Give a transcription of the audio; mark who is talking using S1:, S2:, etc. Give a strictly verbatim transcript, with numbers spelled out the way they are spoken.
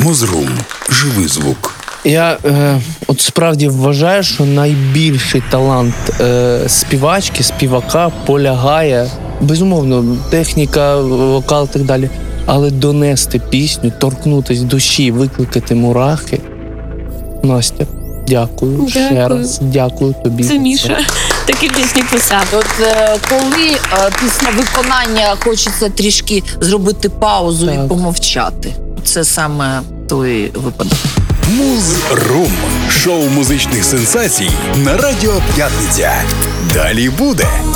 S1: Мозрум. Живий звук.
S2: Я е, от справді вважаю, що найбільший талант е, співачки, співака полягає, безумовно, техніка, вокал і так далі, але донести пісню, торкнутися душі, викликати мурахи. Настя, дякую,
S3: Дякую.
S2: ще раз, дякую тобі.
S3: Це Міша. Такі пісні писав.
S4: От е, коли е, після виконання хочеться трішки зробити паузу
S2: Так.
S4: і помовчати. Це саме той випадок.
S1: Муз-рум. Шоу музичних сенсацій на Радіо П'ятниця. Далі буде.